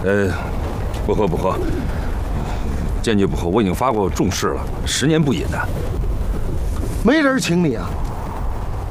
不喝不喝，坚决不喝。我已经发过重誓了，10年不饮的。 没人请你啊？